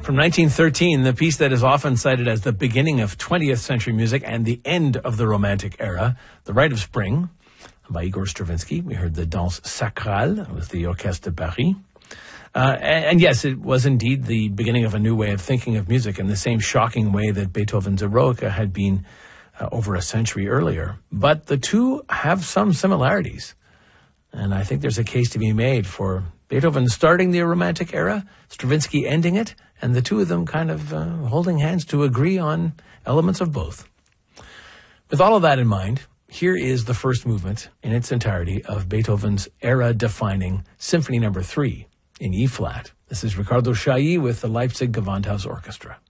From 1913, the piece that is often cited as the beginning of 20th century music and the end of the Romantic era, The Rite of Spring, by Igor Stravinsky. We heard the Danse Sacrale with the Orchestre de Paris. And yes, it was indeed the beginning of a new way of thinking of music in the same shocking way that Beethoven's Eroica had been over a century earlier. But the two have some similarities. And I think there's a case to be made for Beethoven starting the Romantic era, Stravinsky ending it, and the two of them kind of holding hands to agree on elements of both. With all of that in mind, here is the first movement in its entirety of Beethoven's era-defining Symphony No. 3 in E-flat. This is Ricardo Chailly with the Leipzig Gewandhaus Orchestra.